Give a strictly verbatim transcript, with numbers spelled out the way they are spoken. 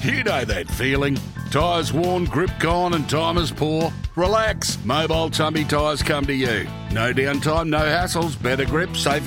You know that feeling. Tyres worn, grip gone and time is poor? Relax. Mobile Tumby Tyres come to you. No downtime, no hassles, better grip, safer